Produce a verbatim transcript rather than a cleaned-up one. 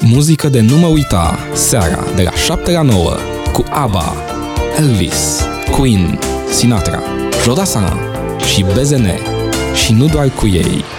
Muzică de nu mă uita, seara de la șapte la nouă, cu ABBA, Elvis, Queen, Sinatra, Jodassin și B Z N. Și nu doar cu ei.